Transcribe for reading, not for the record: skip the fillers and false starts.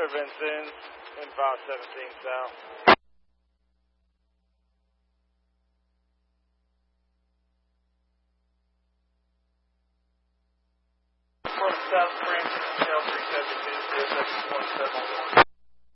Center Vincennes, in 517 South. From South Francis, Hotel 372, 171.